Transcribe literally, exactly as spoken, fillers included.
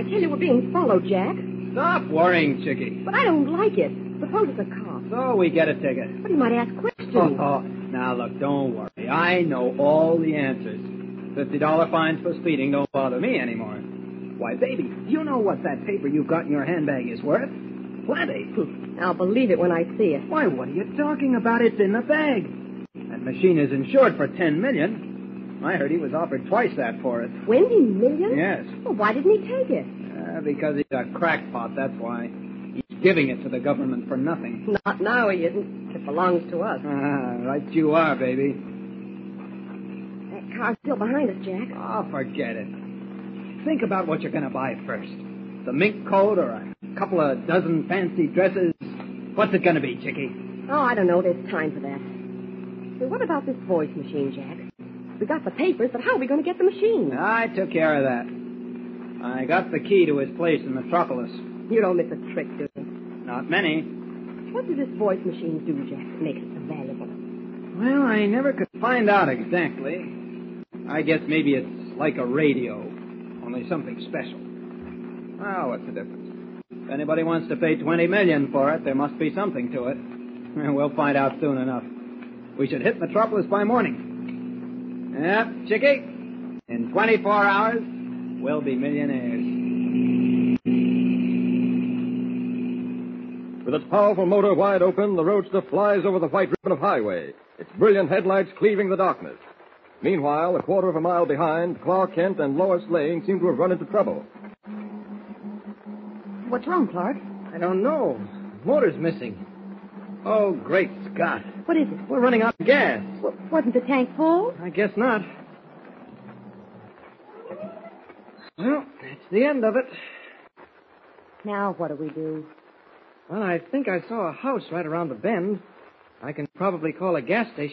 tell you we're being followed, Jack. Stop worrying, Chickie. But I don't like it. Suppose it's a cop. So we get a ticket. But he might ask questions. Oh, oh. Now, look, don't worry. I know all the answers. fifty dollar fines for speeding don't bother me anymore. Why, baby, you know what that paper you've got in your handbag is worth? Plenty. I'll believe it when I see it. Why, what are you talking about? It's in the bag. That machine is insured for ten million. I heard he was offered twice that for it. Twenty million? Yes. Well, why didn't he take it? Uh, because he's a crackpot, that's why. He's giving it to the government for nothing. Not now, he isn't. It belongs to us. Ah, right you are, baby. That car's still behind us, Jack. Oh, forget it. Think about what you're going to buy first. The mink coat or a couple of dozen fancy dresses. What's it going to be, Chickie? Oh, I don't know. There's time for that. But what about this voice machine, Jack? We got the papers, but how are we going to get the machine? I took care of that. I got the key to his place in Metropolis. You don't miss a trick, do you? Not many. What does this voice machine do, Jack, that makes it so valuable? Well, I never could find out exactly. I guess maybe it's like a radio, only something special. Well, what's the difference? If anybody wants to pay twenty million dollars for it, there must be something to it. We'll find out soon enough. We should hit Metropolis by morning. Yep, Chickie. In twenty-four hours, we'll be millionaires. With its powerful motor wide open, the Roadster flies over the white ribbon of highway, its brilliant headlights cleaving the darkness. Meanwhile, a quarter of a mile behind, Clark Kent and Lois Lane seem to have run into trouble. What's wrong, Clark? I don't know. Motor's missing. Oh, great Scott. What is it? We're running out of gas. W- wasn't the tank full? I guess not. Well, that's the end of it. Now what do we do? Well, I think I saw a house right around the bend. I can probably call a gas station.